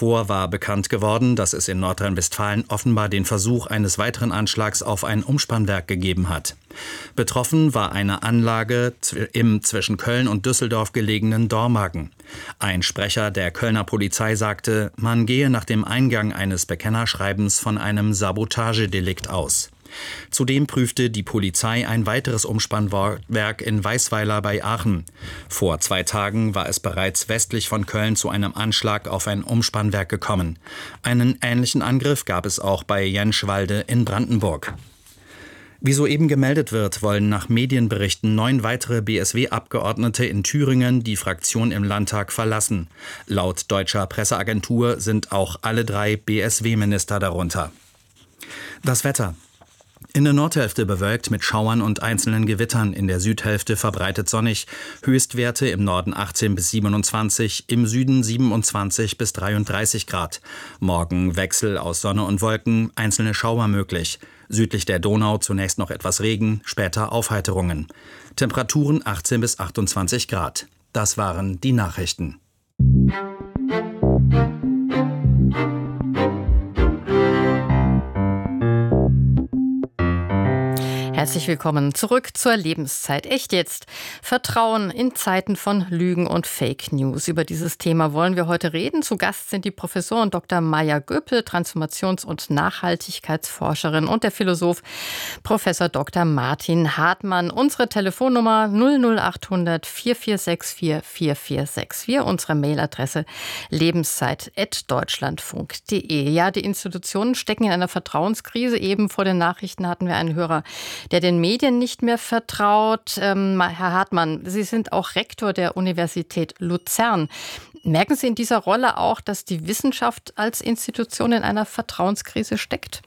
Zuvor war bekannt geworden, dass es in Nordrhein-Westfalen offenbar den Versuch eines weiteren Anschlags auf ein Umspannwerk gegeben hat. Betroffen war eine Anlage im zwischen Köln und Düsseldorf gelegenen Dormagen. Ein Sprecher der Kölner Polizei sagte, man gehe nach dem Eingang eines Bekennerschreibens von einem Sabotagedelikt aus. Zudem prüfte die Polizei ein weiteres Umspannwerk in Weißweiler bei Aachen. Vor 2 Tagen war es bereits westlich von Köln zu einem Anschlag auf ein Umspannwerk gekommen. Einen ähnlichen Angriff gab es auch bei Jenschwalde in Brandenburg. Wie soeben gemeldet wird, wollen nach Medienberichten 9 weitere BSW-Abgeordnete in Thüringen die Fraktion im Landtag verlassen. Laut deutscher Presseagentur sind auch alle 3 BSW-Minister darunter. Das Wetter. In der Nordhälfte bewölkt mit Schauern und einzelnen Gewittern, in der Südhälfte verbreitet sonnig, Höchstwerte im Norden 18 bis 27, im Süden 27 bis 33 Grad. Morgen Wechsel aus Sonne und Wolken, einzelne Schauer möglich. Südlich der Donau zunächst noch etwas Regen, später Aufheiterungen. Temperaturen 18 bis 28 Grad. Das waren die Nachrichten. Herzlich willkommen zurück zur Lebenszeit. Echt jetzt? Vertrauen in Zeiten von Lügen und Fake News. Über dieses Thema wollen wir heute reden. Zu Gast sind die Professorin Dr. Maja Göpel, Transformations- und Nachhaltigkeitsforscherin, und der Philosoph Professor Dr. Martin Hartmann. Unsere Telefonnummer 00800 4464 4464. Unsere Mailadresse lebenszeit@deutschlandfunk.de. Ja, die Institutionen stecken in einer Vertrauenskrise. Eben vor den Nachrichten hatten wir einen Hörer, der den Medien nicht mehr vertraut. Herr Hartmann, Sie sind auch Rektor der Universität Luzern. Merken Sie in dieser Rolle auch, dass die Wissenschaft als Institution in einer Vertrauenskrise steckt?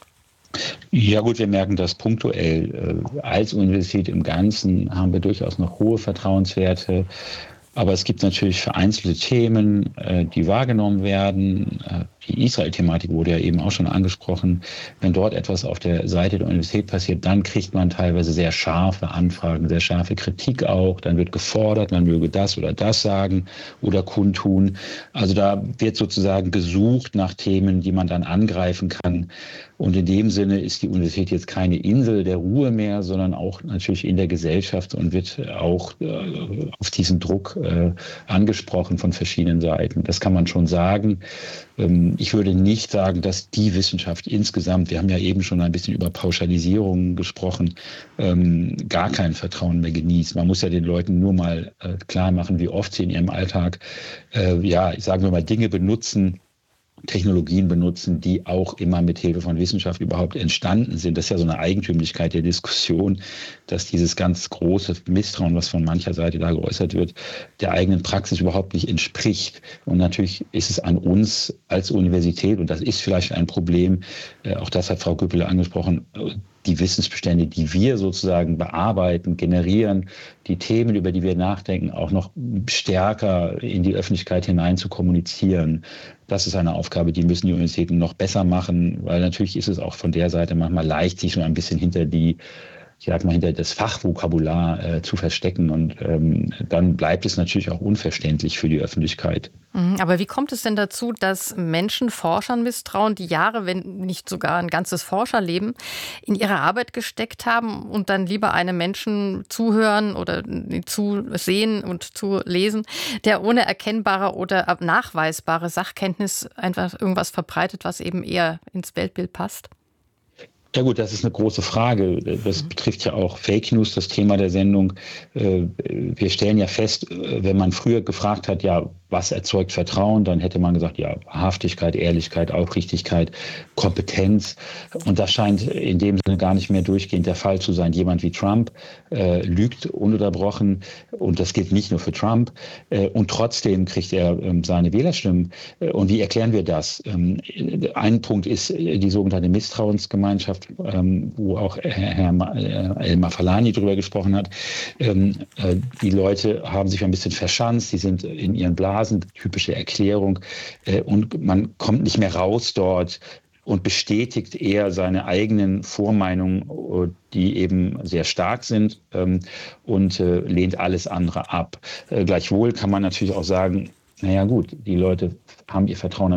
Ja gut, wir merken das punktuell. Als Universität im Ganzen haben wir durchaus noch hohe Vertrauenswerte. Aber es gibt natürlich vereinzelte Themen, die wahrgenommen werden. Die Israel-Thematik wurde ja eben auch schon angesprochen. Wenn dort etwas auf der Seite der Universität passiert, dann kriegt man teilweise sehr scharfe Anfragen, sehr scharfe Kritik auch. Dann wird gefordert, man möge das oder das sagen oder kundtun. Also da wird sozusagen gesucht nach Themen, die man dann angreifen kann. Und in dem Sinne ist die Universität jetzt keine Insel der Ruhe mehr, sondern auch natürlich in der Gesellschaft und wird auch auf diesen Druck angesprochen von verschiedenen Seiten. Das kann man schon sagen. Ich würde nicht sagen, dass die Wissenschaft insgesamt, wir haben ja eben schon ein bisschen über Pauschalisierungen gesprochen, gar kein Vertrauen mehr genießt. Man muss ja den Leuten nur mal klar machen, wie oft sie in ihrem Alltag, sagen wir mal, Dinge benutzen, Technologien benutzen, die auch immer mit Hilfe von Wissenschaft überhaupt entstanden sind. Das ist ja so eine Eigentümlichkeit der Diskussion, dass dieses ganz große Misstrauen, was von mancher Seite da geäußert wird, der eigenen Praxis überhaupt nicht entspricht. Und natürlich ist es an uns als Universität, und das ist vielleicht ein Problem, auch das hat Frau Göpel angesprochen, die Wissensbestände, die wir sozusagen bearbeiten, generieren, die Themen, über die wir nachdenken, auch noch stärker in die Öffentlichkeit hinein zu kommunizieren. Das ist eine Aufgabe, die müssen die Universitäten noch besser machen, weil natürlich ist es auch von der Seite manchmal leicht, sich so ein bisschen hinter das Fachvokabular zu verstecken. Und dann bleibt es natürlich auch unverständlich für die Öffentlichkeit. Aber wie kommt es denn dazu, dass Menschen Forschern misstrauen, die Jahre, wenn nicht sogar ein ganzes Forscherleben in ihre Arbeit gesteckt haben und dann lieber einem Menschen zuhören oder zusehen und zu lesen, der ohne erkennbare oder nachweisbare Sachkenntnis einfach irgendwas verbreitet, was eben eher ins Weltbild passt? Ja gut, das ist eine große Frage. Das betrifft ja auch Fake News, das Thema der Sendung. Wir stellen ja fest, wenn man früher gefragt hat, ja, was erzeugt Vertrauen, dann hätte man gesagt, ja, Wahrhaftigkeit, Ehrlichkeit, Aufrichtigkeit, Kompetenz. Und das scheint in dem Sinne gar nicht mehr durchgehend der Fall zu sein. Jemand wie Trump lügt ununterbrochen, und das gilt nicht nur für Trump. Und trotzdem kriegt er seine Wählerstimmen. Und wie erklären wir das? Ein Punkt ist die sogenannte Misstrauensgemeinschaft, wo auch Herr Elmar Falani drüber gesprochen hat. Die Leute haben sich ein bisschen verschanzt, die sind in ihren Blasen, typische Erklärung, und man kommt nicht mehr raus dort und bestätigt eher seine eigenen Vormeinungen, die eben sehr stark sind, und lehnt alles andere ab. Gleichwohl kann man natürlich auch sagen, naja gut, die Leute haben ihr Vertrauen